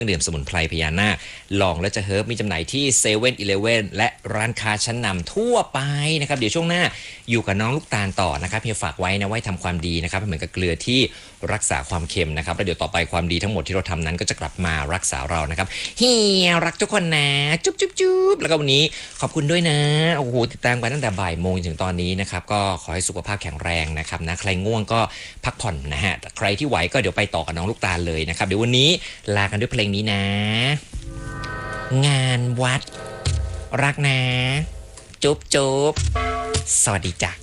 ดื่มสมุนไพรพญานาคลองและจะเฮิร์บมีจำหน่ายที่เซเว่นอีเลฟเว่นและร้านค้าชั้นนำทั่วไปนะครับเดี๋ยวช่วงหน้าอยู่กับน้องลูกตาลต่อนะครับเฮียฝากไว้นะไว้ทำความดีนะครับเหมือนกับเกลือที่รักษาความเค็มนะครับแล้วเดี๋ยวต่อไปความดีทั้งหมดที่เราทำนั้นก็จะกลับมารักษาเรานะครับเฮียรักทุกคนนะจุ๊บจุ๊บจุ๊บแล้วก็วันนี้ขอบคุณด้วยนะโอ้โหติดตามกันตั้งแต่บ่ายโมงถึงตอนนี้นะครับก็ขอให้สุขภาพแข็งแรงนะครับนะใครง่วงก็พักผ่อนนะฮะใครที่ไหวก็เดี๋ยวไปต่อกับน้องลูกตาลเลยนะครับเดี๋ยววันนี้ลากันด้วยเพลงนี้นะ งานวัดรักนะจุ๊บจุ๊บสวัสดีจ้ะ